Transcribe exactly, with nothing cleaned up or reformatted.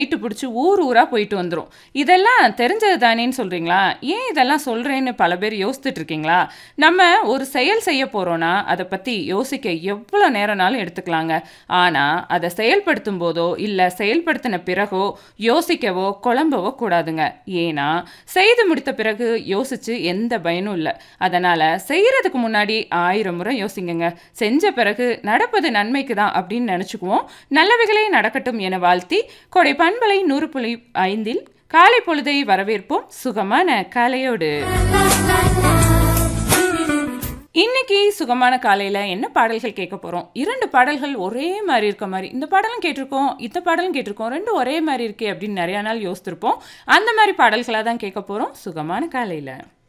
Night புடிச்சு ஊர் ஊரா போயிட்டு வந்துரும். இதெல்லாம் தெரிஞ்சது தானேன்னு சொல்றீங்களா? ஏன் இதெல்லாம் சொல்றேன்னு பல பேர் யோசித்துட்டு இருக்கீங்களா? நம்ம ஒரு செயல் செய்ய போறோம்னா, அத பத்தி யோசிக்க எவ்வளோ நேரம்னாலும் எடுத்துக்கலாங்க. ஆனா, அத செயல்படுத்தும் போதோ, இல்ல செயல்படுத்தின பிறகோ யோசிக்கவோ, குழம்பவோ கூடாதுங்க. ஏன்னா, செய்து முடித்த பிறகு யோசிச்சு எந்த பயனும் இல்ல. அதனால செய்யறதுக்கு முன்னாடி ஆயிரம் முறை யோசிங்கங்க. செஞ்ச பிறகு நடப்பது நன்மைக்கு தான் அப்படின்னு நெனச்சுக்குவோம். நல்லவைகளே நடக்கட்டும் என வாழ்த்தி, கோடை பண்பலை நூறு புள்ளி ஐந்தில் காலை பொழுதை வரவேற்போம் சுகமான காலையோடு. இன்னைக்கு சுகமான காலையில என்ன பாடல்கள் கேட்க போறோம்? இரண்டு பாடல்கள் ஒரே மாதிரி இருக்க மாதிரி. இந்த பாடலும் கேட்டிருக்கோம், இந்த பாடலும் கேட்டிருக்கோம். ரெண்டும் ஒரே மாதிரி இருக்கே அப்படின்னு நிறைய நாள் யோசித்திருப்போம். அந்த மாதிரி பாடல்களா தான் கேட்க போறோம் சுகமான காலையில.